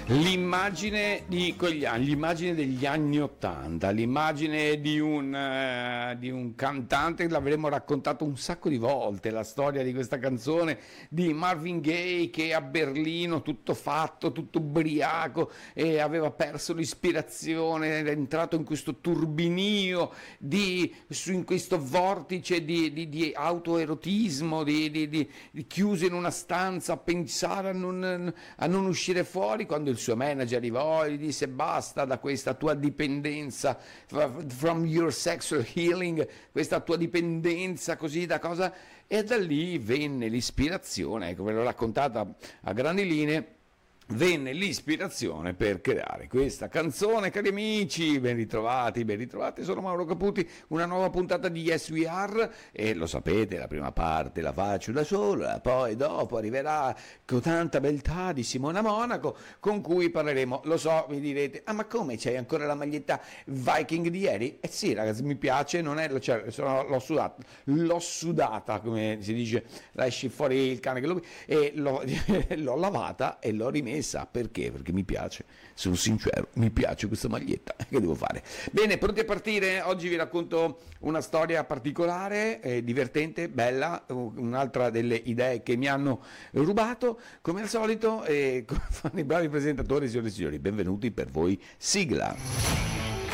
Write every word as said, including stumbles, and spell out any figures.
L'immagine di quegli anni, l'immagine degli anni ottanta, l'immagine di un, uh, di un cantante che l'avremmo raccontato un sacco di volte, la storia di questa canzone di Marvin Gaye che a Berlino tutto fatto, tutto ubriaco e aveva perso l'ispirazione, era entrato in questo turbinio, di, su, in questo vortice di, di, di autoerotismo, di, di, di, di chiuso in una stanza a pensare a non, a non uscire fuori, quando il suo manager arrivò e gli disse basta da questa tua dipendenza, from your sexual healing, questa tua dipendenza così da cosa, e da lì venne l'ispirazione, ecco, ve l'ho raccontata a grandi linee, venne l'ispirazione per creare questa canzone. Cari amici, ben ritrovati, ben ritrovati, sono Mauro Caputi, una nuova puntata di Yes We Are, e lo sapete, la prima parte la faccio da sola, poi dopo arriverà con tanta beltà di Simona Monaco, con cui parleremo. Lo so, mi direte, ah ma come, c'hai ancora la maglietta Viking di ieri? Eh sì ragazzi, mi piace, non è, cioè, sono, l'ho sudata, l'ho sudata, come si dice, la esci fuori il cane che lo, e l'ho, l'ho lavata e l'ho rimessa. Perché? Perché mi piace, sono sincero, mi piace questa maglietta, che devo fare? Bene, pronti a partire? Oggi vi racconto una storia particolare, eh, divertente, bella, un'altra delle idee che mi hanno rubato, come al solito, e come fanno i bravi presentatori, signore e signori, benvenuti per voi, sigla.